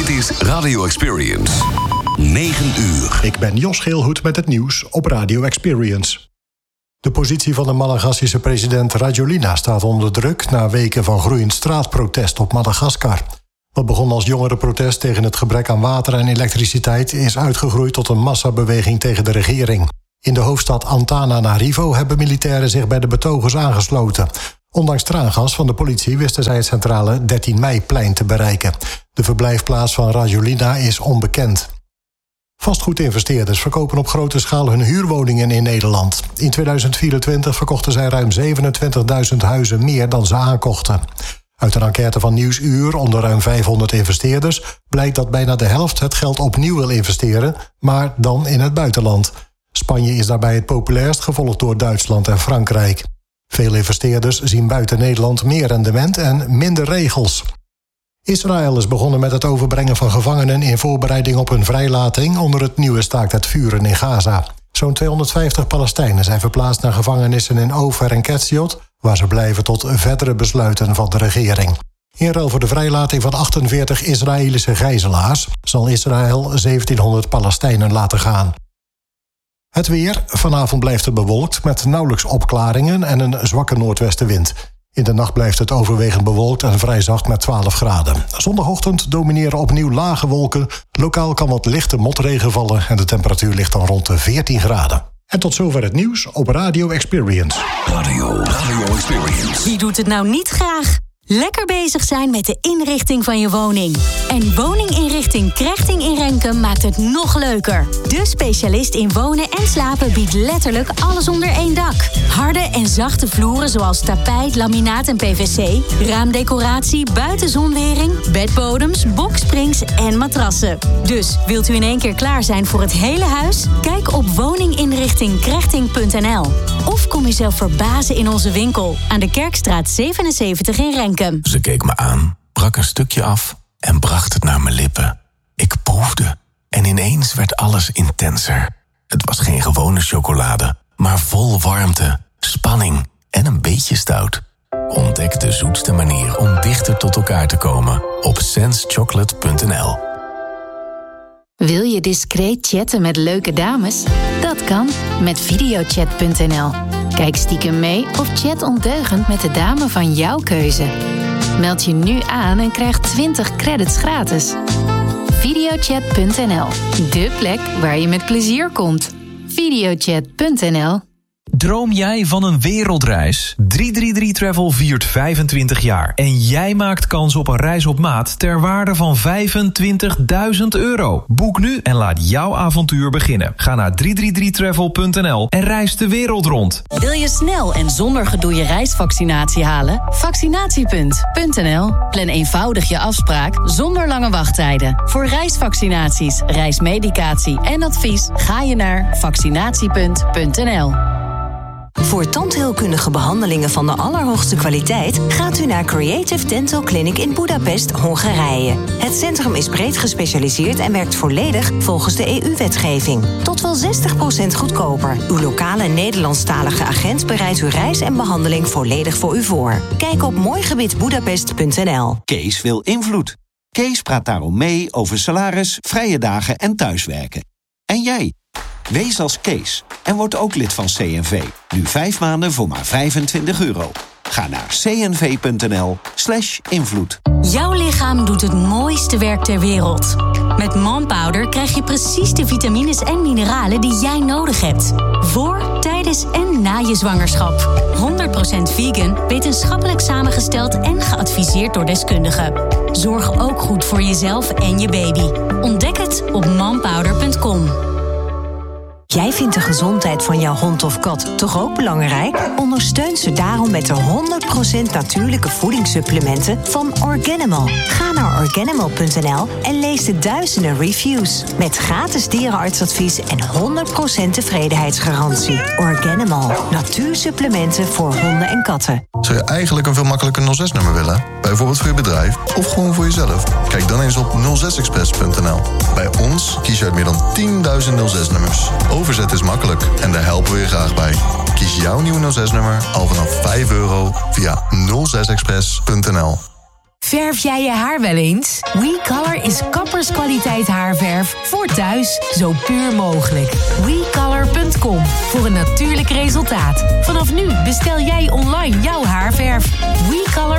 is Radio Experience. 9 uur. Ik ben Jos Geelhoed met het nieuws op Radio Experience. De positie van de Madagassische president Rajoelina staat onder druk na weken van groeiend straatprotest op Madagaskar. Wat begon als jongerenprotest tegen het gebrek aan water en elektriciteit is uitgegroeid tot een massabeweging tegen de regering. In de hoofdstad Antananarivo hebben militairen zich bij de betogers aangesloten. Ondanks traangas van de politie wisten zij het centrale 13 Meiplein te bereiken. De verblijfplaats van Rajoelina is onbekend. Vastgoedinvesteerders verkopen op grote schaal hun huurwoningen in Nederland. In 2024 verkochten zij ruim 27.000 huizen meer dan ze aankochten. Uit een enquête van Nieuwsuur onder ruim 500 investeerders blijkt dat bijna de helft het geld opnieuw wil investeren, maar dan in het buitenland. Spanje is daarbij het populairst, gevolgd door Duitsland en Frankrijk. Veel investeerders zien buiten Nederland meer rendement en minder regels. Israël is begonnen met het overbrengen van gevangenen in voorbereiding op hun vrijlating onder het nieuwe staakt het vuren in Gaza. Zo'n 250 Palestijnen zijn verplaatst naar gevangenissen in Ofer en Ketziot, waar ze blijven tot verdere besluiten van de regering. In ruil voor de vrijlating van 48 Israëlische gijzelaars zal Israël 1700 Palestijnen laten gaan. Het weer. Vanavond blijft het bewolkt met nauwelijks opklaringen en een zwakke noordwestenwind. In de nacht blijft het overwegend bewolkt en vrij zacht met 12 graden. Zondagochtend domineren opnieuw lage wolken. Lokaal kan wat lichte motregen vallen en de temperatuur ligt dan rond de 14 graden. En tot zover het nieuws op Radio Experience. Radio Experience. Wie doet het nou niet graag? Lekker bezig zijn met de inrichting van je woning. En woninginrichting Krechting in Renkum maakt het nog leuker. De specialist in wonen en slapen biedt letterlijk alles onder één dak. Harde en zachte vloeren zoals tapijt, laminaat en PVC, raamdecoratie, buitenzonwering, bedbodems, boksprings en matrassen. Dus wilt u in één keer klaar zijn voor het hele huis? Kijk op woninginrichtingkrechting.nl. Of kom jezelf verbazen in onze winkel aan de Kerkstraat 77 in Renkum. Ze keek me aan, brak een stukje af en bracht het naar mijn lippen. Ik proefde en ineens werd alles intenser. Het was geen gewone chocolade, maar vol warmte, spanning en een beetje stout. Ontdek de zoetste manier om dichter tot elkaar te komen op sensechocolate.nl. Wil je discreet chatten met leuke dames? Dat kan met videochat.nl. Kijk stiekem mee of chat ondeugend met de dame van jouw keuze. Meld je nu aan en krijg 20 credits gratis. Videochat.nl, de plek waar je met plezier komt. Videochat.nl. Droom jij van een wereldreis? 333 Travel viert 25 jaar. En jij maakt kans op een reis op maat ter waarde van €25.000. Boek nu en laat jouw avontuur beginnen. Ga naar 333travel.nl en reis de wereld rond. Wil je snel en zonder gedoe je reisvaccinatie halen? Vaccinatiepunt.nl. Plan eenvoudig je afspraak zonder lange wachttijden. Voor reisvaccinaties, reismedicatie en advies ga je naar vaccinatiepunt.nl. Voor tandheelkundige behandelingen van de allerhoogste kwaliteit gaat u naar Creative Dental Clinic in Budapest, Hongarije. Het centrum is breed gespecialiseerd en werkt volledig volgens de EU-wetgeving. Tot wel 60% goedkoper. Uw lokale Nederlandstalige agent bereidt uw reis en behandeling volledig voor u voor. Kijk op mooigebiedbudapest.nl. Kees wil invloed. Kees praat daarom mee over salaris, vrije dagen en thuiswerken. En jij? Wees als Kees en word ook lid van CNV. Nu 5 maanden voor maar €25. Ga naar cnv.nl/invloed. Jouw lichaam doet het mooiste werk ter wereld. Met Manpowder krijg je precies de vitamines en mineralen die jij nodig hebt. Voor, tijdens en na je zwangerschap. 100% vegan, wetenschappelijk samengesteld en geadviseerd door deskundigen. Zorg ook goed voor jezelf en je baby. Ontdek het op manpowder.com. Jij vindt de gezondheid van jouw hond of kat toch ook belangrijk? Ondersteun ze daarom met de 100% natuurlijke voedingssupplementen van Organimal. Ga naar Organimal.nl en lees de duizenden reviews. Met gratis dierenartsadvies en 100% tevredenheidsgarantie. Organimal. Natuursupplementen voor honden en katten. Zou je eigenlijk een veel makkelijker 06-nummer willen? Bijvoorbeeld voor je bedrijf of gewoon voor jezelf? Kijk dan eens op 06express.nl. Bij ons kies je uit meer dan 10.000 06-nummers. Overzet is makkelijk en daar helpen we je graag bij. Kies jouw nieuwe 06-nummer al vanaf €5 via 06express.nl. Verf jij je haar wel eens? WeColor is kapperskwaliteit haarverf voor thuis. Zo puur mogelijk. WeColor.com voor een natuurlijk resultaat. Vanaf nu bestel jij online jouw haarverf. WeColor.